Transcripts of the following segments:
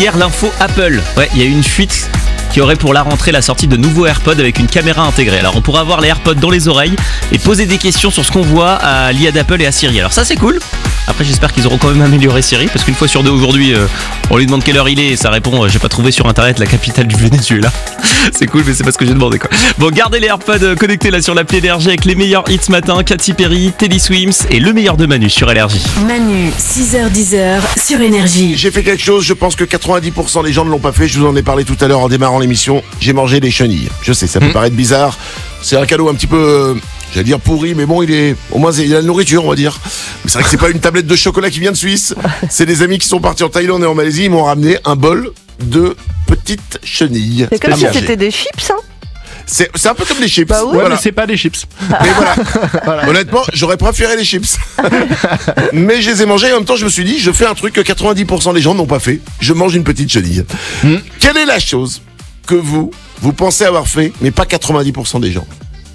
hier l'info Apple. Ouais, il y a eu une fuite qui aurait pour la rentrée la sortie de nouveaux AirPods avec une caméra intégrée. Alors on pourra avoir les AirPods dans les oreilles et poser des questions sur ce qu'on voit à l'IA d'Apple et à Siri. Alors ça c'est cool. Après j'espère qu'ils auront quand même amélioré Siri parce qu'une fois sur deux aujourd'hui on lui demande quelle heure il est et ça répond j'ai pas trouvé sur internet la capitale du Venezuela. C'est cool mais c'est pas ce que j'ai demandé quoi. Bon, gardez les AirPods connectés là sur l'appli Énergie avec les meilleurs hits ce matin, Katy Perry, Teddy Swims et le meilleur de Manu sur Énergie. Manu, 6h-10h sur Énergie. J'ai fait quelque chose, je pense que 90% des gens ne l'ont pas fait. Je vous en ai parlé tout à l'heure en démarrant l'émission. J'ai mangé des chenilles. Je sais, ça peut paraître bizarre. C'est un cadeau un petit peu, j'allais dire pourri, mais bon, au moins il y a la nourriture, on va dire. Mais c'est vrai que c'est pas une tablette de chocolat qui vient de Suisse. C'est des amis qui sont partis en Thaïlande et en Malaisie. Ils m'ont ramené un bol de petites chenilles. C'est comme à si manger. c'était des chips, hein. C'est un peu comme des chips. Bah oui. Ouais, Voilà. mais c'est pas des chips. Mais voilà. Honnêtement, j'aurais préféré les chips. Mais je les ai mangés et en même temps, je me suis dit, je fais un truc que 90% des gens n'ont pas fait. Je mange une petite chenille. Quelle est la chose que vous pensez avoir fait, mais pas 90% des gens?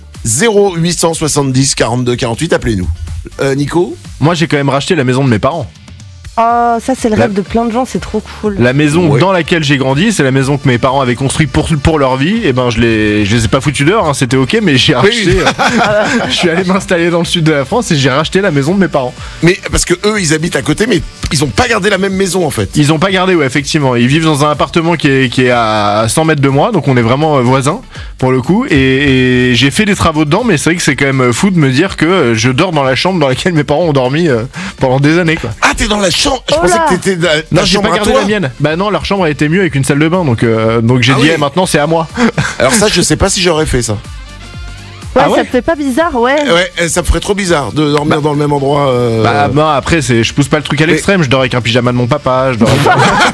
0870 42 48, appelez-nous. Nico? Moi, j'ai quand même racheté la maison de mes parents. Oh, ça c'est le rêve de plein de gens, c'est trop cool. La maison Ouais. dans laquelle j'ai grandi, c'est la maison que mes parents avaient construite pour leur vie. Et ben, je les ai pas foutus dehors, hein, c'était ok, mais j'ai racheté. Je suis allé m'installer dans le sud de la France et j'ai racheté la maison de mes parents. Mais parce que eux, ils habitent à côté, mais ils ont pas gardé la même maison en fait. Ils ont pas gardé, ouais, effectivement. Ils vivent dans un appartement qui est à 100 mètres de moi, donc on est vraiment voisins pour le coup. Et j'ai fait des travaux dedans, mais c'est vrai que c'est quand même fou de me dire que je dors dans la chambre dans laquelle mes parents ont dormi pendant des années, quoi. Ah, t'es dans la chambre? Je Oh pensais là. que t'étais dans Non, la j'ai chambre pas à gardé toi. la mienne. Bah non, leur chambre a été mieux avec une salle de bain, donc j'ai Ah dit oui. eh, maintenant c'est à moi. Alors ça, je sais pas si j'aurais fait ça. Ouais, Ah ouais ça te fait pas bizarre, ouais. Ouais, ça me ferait trop bizarre de dormir dans le même endroit. Bah non, après je pousse pas le truc à l'extrême, je dors avec un pyjama de mon papa, je dors avec...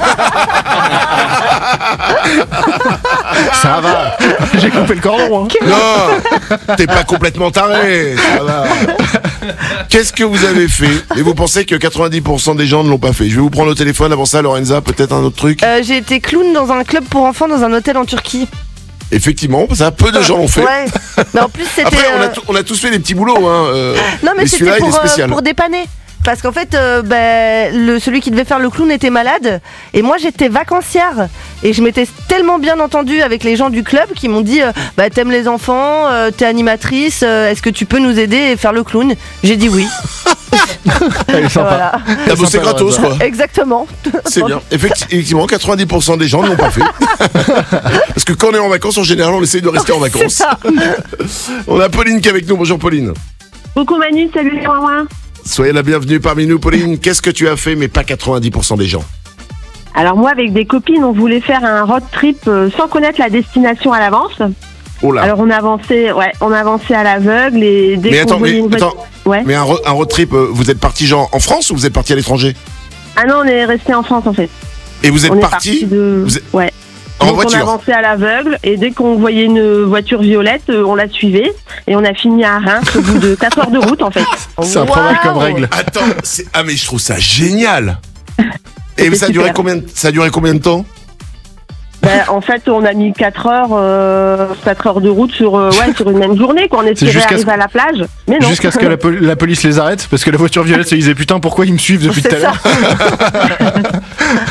Ça va. J'ai coupé le cordon, hein. Non, t'es pas complètement taré, ça va. Qu'est-ce que vous avez fait? Et vous pensez que 90% des gens ne l'ont pas fait? Je vais vous prendre au téléphone. Avant ça, Lorenza, peut-être un autre truc. J'ai été clown dans un club pour enfants dans un hôtel en Turquie. Effectivement, ça, peu de gens l'ont fait. Ouais. Mais en plus c'était. Après, on a tous fait des petits boulots. Hein. Non mais celui-là, c'était il est spécial. pour dépanner. Parce qu'en fait, celui qui devait faire le clown était malade et moi j'étais vacancière et je m'étais tellement bien entendue avec les gens du club qui m'ont dit t'aimes les enfants, t'es animatrice, est-ce que tu peux nous aider et faire le clown? J'ai dit oui. Elle est sympa. Voilà. T'as bossé sympa, gratos, Lorenza. quoi. Exactement. C'est bien. Effectivement, 90% des gens ne l'ont pas fait. Parce que quand on est en vacances, en général, on essaye de rester en C'est vacances. ça. On a Pauline qui est avec nous. Bonjour, Pauline. Coucou Manu, salut les Ouin. Soyez la bienvenue parmi nous, Pauline. Qu'est-ce que tu as fait, mais pas 90% des gens? Alors moi, avec des copines, on voulait faire un road trip sans connaître la destination à l'avance. Oh là. Alors on avançait à l'aveugle et dès Mais qu'on attends, voyait une voiture... Ouais. mais un road trip, vous êtes parti genre en France ou vous êtes parti à l'étranger? Ah non, on est resté en France en fait. Et vous êtes On est parti de... Ouais. en Donc voiture? on avançait à l'aveugle et dès qu'on voyait une voiture violette, on la suivait et on a fini à Reims au bout de 4 heures de route en fait. C'est improbable comme règle. Attends, mais je trouve ça génial. Et C'était ça a duré super. combien de temps? En fait, on a mis 4 heures de route sur une même journée, quoi. On espérait jusqu'à arriver à la plage, mais non. Jusqu'à ce que la police les arrête, parce que la voiture violette se disait putain pourquoi ils me suivent depuis C'est tout à l'heure.